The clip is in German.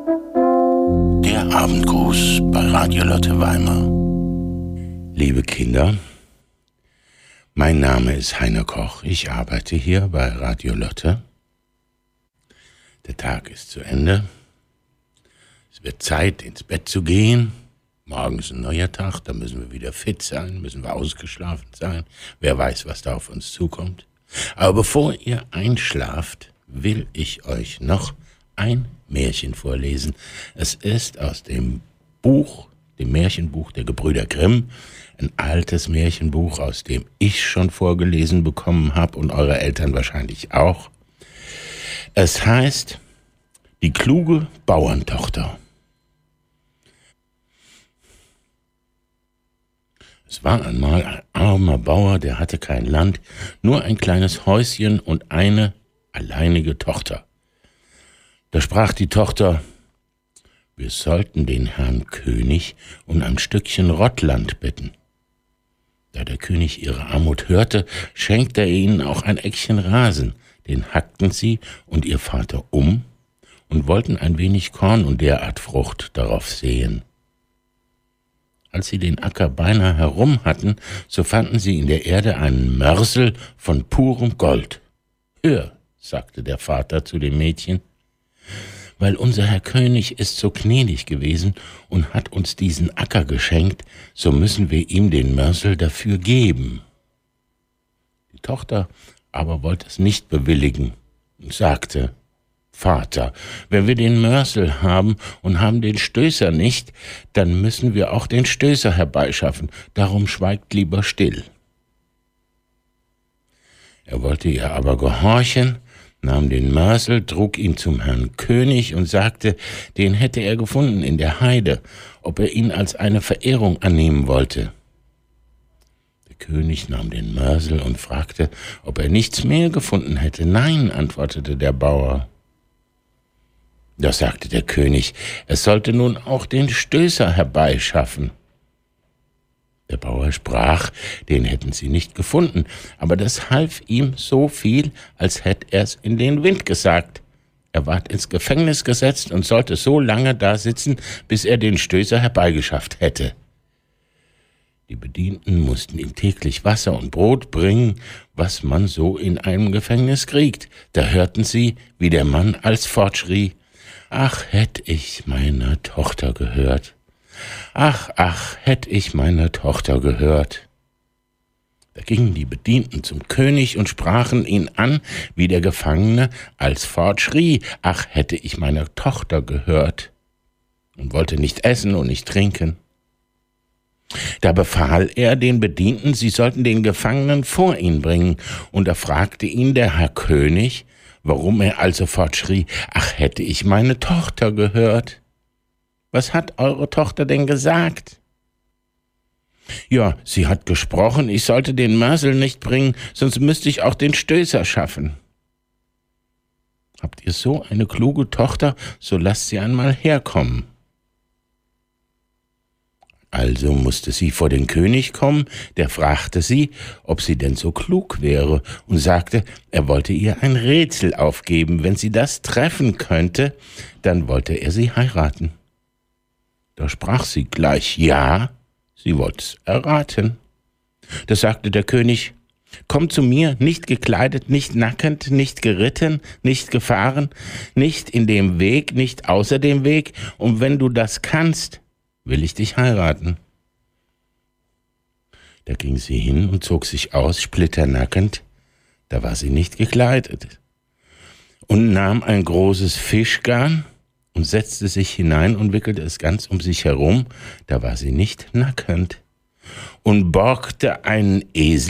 Der Abendgruß bei Radio Lotte Weimar. Liebe Kinder, mein Name ist Heiner Koch. Ich arbeite hier bei Radio Lotte. Der Tag ist zu Ende. Es wird Zeit, ins Bett zu gehen. Morgen ist ein neuer Tag, da müssen wir wieder fit sein, müssen wir ausgeschlafen sein. Wer weiß, was da auf uns zukommt. Aber bevor ihr einschlaft, will ich euch noch ein Märchen vorlesen. Es ist aus dem Märchenbuch der Gebrüder Grimm, ein altes Märchenbuch, aus dem ich schon vorgelesen bekommen habe und eure Eltern wahrscheinlich auch. Es heißt Die kluge Bauerntochter. Es war einmal ein armer Bauer, der hatte kein Land, nur ein kleines Häuschen und eine alleinige Tochter. Da sprach die Tochter: Wir sollten den Herrn König um ein Stückchen Rottland bitten. Da der König ihre Armut hörte, schenkte er ihnen auch ein Eckchen Rasen. Den hackten sie und ihr Vater um und wollten ein wenig Korn und derart Frucht darauf säen. Als sie den Acker beinahe herum hatten, so fanden sie in der Erde einen Mörsel von purem Gold. Hör, sagte der Vater zu dem Mädchen, weil unser Herr König ist so gnädig gewesen und hat uns diesen Acker geschenkt, so müssen wir ihm den Mörsel dafür geben. Die Tochter aber wollte es nicht bewilligen und sagte: Vater, wenn wir den Mörsel haben und haben den Stößer nicht, dann müssen wir auch den Stößer herbeischaffen, darum schweigt lieber still. Er wollte ihr aber gehorchen, nahm den Mörsel, trug ihn zum Herrn König und sagte, den hätte er gefunden in der Heide, ob er ihn als eine Verehrung annehmen wollte. Der König nahm den Mörsel und fragte, ob er nichts mehr gefunden hätte. Nein, antwortete der Bauer. Da sagte der König, es sollte nun auch den Stößer herbeischaffen. Der Bauer sprach, den hätten sie nicht gefunden, aber das half ihm so viel, als hätte er es in den Wind gesagt. Er ward ins Gefängnis gesetzt und sollte so lange da sitzen, bis er den Stößer herbeigeschafft hätte. Die Bedienten mussten ihm täglich Wasser und Brot bringen, was man so in einem Gefängnis kriegt. Da hörten sie, wie der Mann als fortschrie, ach, hätt ich meiner Tochter gehört. Ach, ach, hätt ich meiner Tochter gehört. Da gingen die Bedienten zum König und sprachen ihn an, wie der Gefangene alsfort schrie, ach, hätte ich meiner Tochter gehört, und wollte nicht essen und nicht trinken. Da befahl er den Bedienten, sie sollten den Gefangenen vor ihn bringen, und da fragte ihn der Herr König, warum er alsofort schrie, ach, hätte ich meine Tochter gehört. Was hat eure Tochter denn gesagt? Ja, sie hat gesprochen, ich sollte den Mörsel nicht bringen, sonst müsste ich auch den Stößer schaffen. Habt ihr so eine kluge Tochter, so lasst sie einmal herkommen. Also musste sie vor den König kommen, der fragte sie, ob sie denn so klug wäre, und sagte, er wollte ihr ein Rätsel aufgeben, wenn sie das treffen könnte, dann wollte er sie heiraten. Da sprach sie gleich ja, sie wollte es erraten. Da sagte der König, komm zu mir, nicht gekleidet, nicht nackend, nicht geritten, nicht gefahren, nicht in dem Weg, nicht außer dem Weg, und wenn du das kannst, will ich dich heiraten. Da ging sie hin und zog sich aus, splitternackend, da war sie nicht gekleidet, und nahm ein großes Fischgarn und setzte sich hinein und wickelte es ganz um sich herum, da war sie nicht nackend, und borgte einen Esel